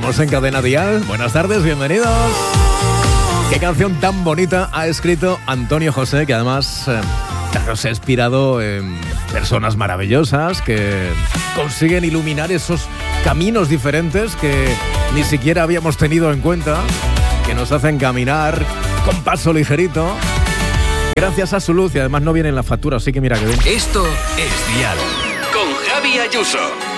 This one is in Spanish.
Estamos en Cadena Dial. Buenas tardes, bienvenidos. Qué canción tan bonita ha escrito Antonio José, que además se ha inspirado en personas maravillosas que consiguen iluminar esos caminos diferentes que ni siquiera habíamos tenido en cuenta, que nos hacen caminar con paso ligerito, gracias a su luz, y además no viene en la factura, así que mira que bien. Esto es Dial, con Javi Ayuso.